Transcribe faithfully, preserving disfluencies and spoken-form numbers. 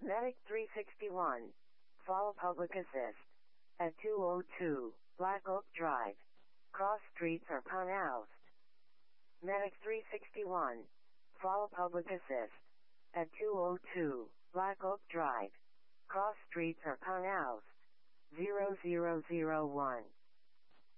Medic three sixty-one. Fall Public Assist. At two oh two, Black Oak Drive. Cross streets are pronounced. Medic three sixty-one. Fall Public Assist. At two oh two, Black Oak Drive. Cross streets are pronounced. zero zero zero one.